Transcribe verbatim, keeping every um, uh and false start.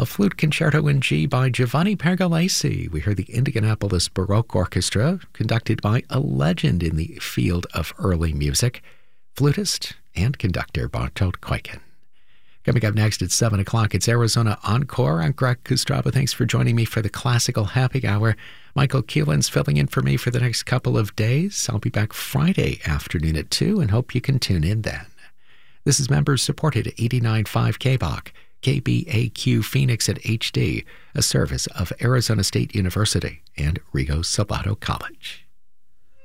a flute concerto in G by Giovanni Pergolesi. We heard the Indianapolis Baroque Orchestra, conducted by a legend in the field of early music, flutist and conductor Bartolt Kuyken. Coming up next at seven o'clock, it's Arizona Encore. I'm Greg Kustraba. Thanks for joining me for the Classical Happy Hour. Michael Keelan's filling in for me for the next couple of days. I'll be back Friday afternoon at two and hope you can tune in then. This is members-supported eighty-nine point five K B O C, K B A Q Phoenix at H D, a service of Arizona State University and Rigo Salado College.